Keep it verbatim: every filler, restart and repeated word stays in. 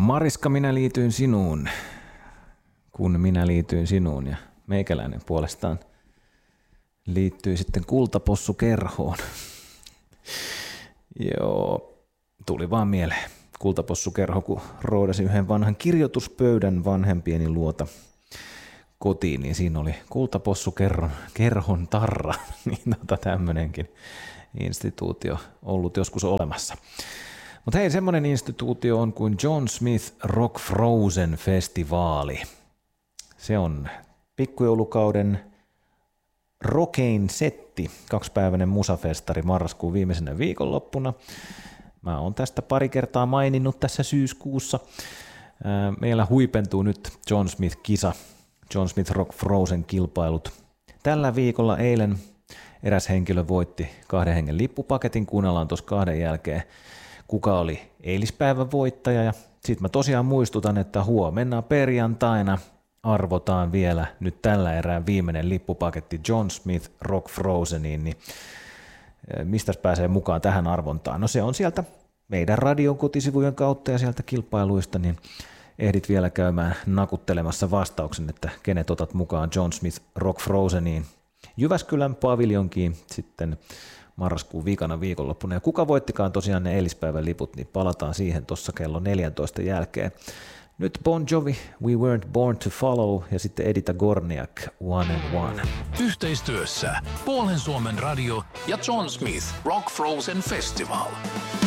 Mariska, minä liityin sinuun, kun minä liityin sinuun ja meikäläinen puolestaan liittyi sitten Kultapossukerhoon. Joo, tuli vaan mieleen Kultapossukerho, kun roodasi yhden vanhan kirjoituspöydän vanhempieni luota kotiin, niin siinä oli Kultapossukerhon kerhon tarra, niin tota tämmönenkin instituutio ollut joskus olemassa. Mutta hei, semmoinen instituutio on kuin John Smith Rock Frozen Festivaali. Se on pikkujoulukauden rockein setti, kaksipäiväinen musafestari marraskuun viimeisenä viikonloppuna. Mä oon tästä pari kertaa maininnut tässä syyskuussa. Meillä huipentuu nyt John Smith-kisa, John Smith Rock Frozen kilpailut. Tällä viikolla eilen eräs henkilö voitti kahden hengen lippupaketin, kuunnellaan tuossa kahden jälkeen, kuka oli eilispäivän voittaja. Ja sit mä tosiaan muistutan, että huomenna perjantaina arvotaan vielä nyt tällä erää viimeinen lippupaketti John Smith Rock Frozeniin, niin mistä pääsee mukaan tähän arvontaan? No se on sieltä meidän radion kotisivujen kautta ja sieltä kilpailuista, niin ehdit vielä käymään nakuttelemassa vastauksen, että kenet otat mukaan John Smith Rock Frozeniin Jyväskylän paviljonkiin sitten marraskuun viikana viikonloppuna. Ja kuka voittikaan tosiaan ne eilispäivän liput, niin palataan siihen tuossa kello neljäntoista jälkeen. Nyt Bon Jovi, We Weren't Born to Follow, ja sitten Edita Gorniak, One and One. Yhteistyössä Puolen Suomen radio ja John Smith Rock Frozen Festival.